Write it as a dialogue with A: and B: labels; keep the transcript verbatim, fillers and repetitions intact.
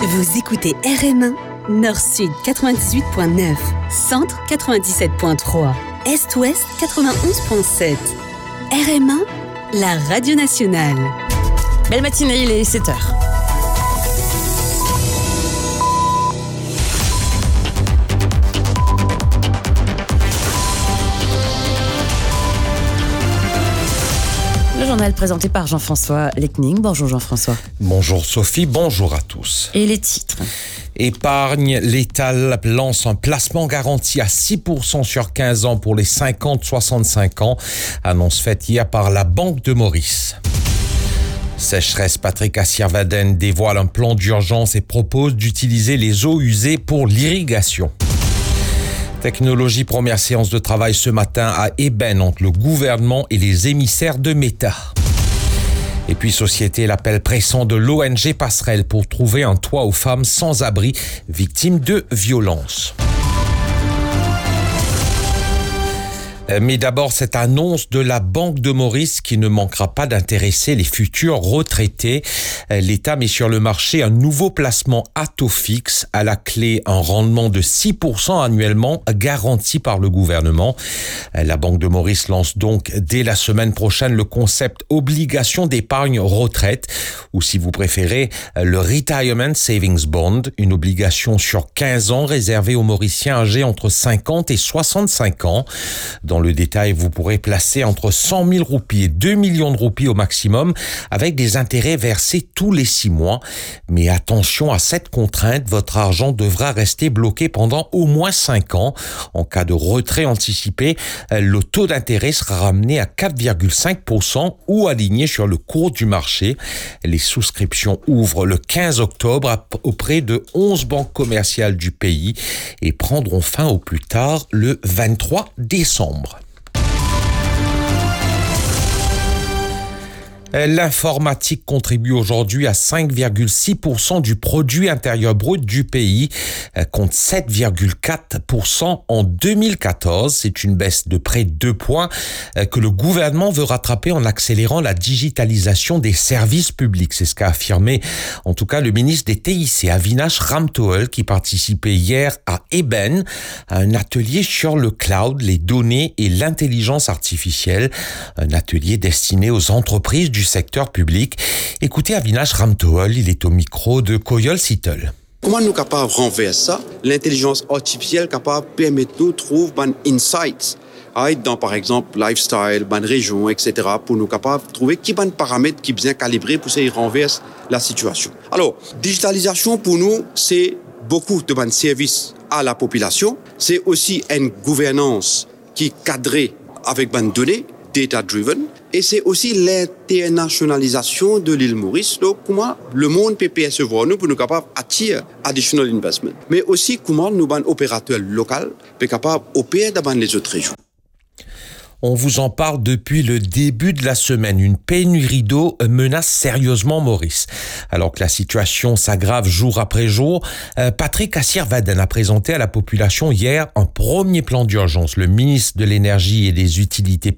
A: Vous écoutez R M un, Nord-Sud quatre-vingt-dix-huit virgule neuf, Centre quatre-vingt-dix-sept virgule trois, Est-Ouest quatre-vingt-onze virgule sept. R M un, la radio nationale.
B: Belle matinée, il est sept heures. Le journal présenté par Jean-François Lecning. Bonjour Jean-François.
C: Bonjour Sophie, bonjour à tous.
B: Et les titres.
C: Épargne, l'État lance un placement garanti à six pour cent sur quinze ans pour les cinquante à soixante-cinq ans. Annonce faite hier par la Banque de Maurice. Sécheresse, Patrick Assirvaden dévoile un plan d'urgence et propose d'utiliser les eaux usées pour l'irrigation. Technologie, première séance de travail ce matin à Eben entre le gouvernement et les émissaires de Meta. Et puis société, l'appel pressant de l'O N G Passerelle pour trouver un toit aux femmes sans abri victimes de violences. Mais d'abord, cette annonce de la Banque de Maurice qui ne manquera pas d'intéresser les futurs retraités. L'État met sur le marché un nouveau placement à taux fixe, à la clé un rendement de six pour cent annuellement garanti par le gouvernement. La Banque de Maurice lance donc dès la semaine prochaine le concept obligation d'épargne retraite, ou si vous préférez, le Retirement Savings Bond, une obligation sur quinze ans réservée aux Mauriciens âgés entre cinquante et soixante-cinq ans. Dans le détail, vous pourrez placer entre cent mille roupies et deux millions de roupies au maximum avec des intérêts versés tous les six mois. Mais attention à cette contrainte, votre argent devra rester bloqué pendant au moins cinq ans. En cas de retrait anticipé, le taux d'intérêt sera ramené à quatre virgule cinq pour cent ou aligné sur le cours du marché. Les souscriptions ouvrent le quinze octobre auprès de onze banques commerciales du pays et prendront fin au plus tard le vingt-trois décembre. L'informatique contribue aujourd'hui à cinq virgule six pour cent du produit intérieur brut du pays, contre sept virgule quatre pour cent en deux mille quatorze. C'est une baisse de près de deux points que le gouvernement veut rattraper en accélérant la digitalisation des services publics. C'est ce qu'a affirmé en tout cas le ministre des T I C, Avinash Ramtowel, qui participait hier à Eben, à un atelier sur le cloud, les données et l'intelligence artificielle. Un atelier destiné aux entreprises du secteur public. Écoutez Avinash Ramtowel, il est au micro de Koyol Sittel.
D: Comment nous sommes capables de renverser ça? L'intelligence artificielle capable de permettre de nous trouver des insights dans, par exemple, lifestyle, des régions, et cetera, pour nous capables de trouver qui sont les paramètres qui sont bien calibrés pour qu'ils renversent la situation. Alors, digitalisation pour nous, c'est beaucoup de bons services à la population. C'est aussi une gouvernance qui est cadrée avec des données, data-driven. Et c'est aussi l'internationalisation de l'île Maurice. Donc, comment le monde peut percevoir nous pour nous capables d'attirer additional investment. Mais aussi, comment nous, les opérateurs locaux, sont capables d'opérer dans les autres régions.
C: On vous en parle depuis le début de la semaine. Une pénurie d'eau menace sérieusement Maurice. Alors que la situation s'aggrave jour après jour, Patrick Assirvaden a présenté à la population hier un premier plan d'urgence. Le ministre de l'Énergie et des Utilités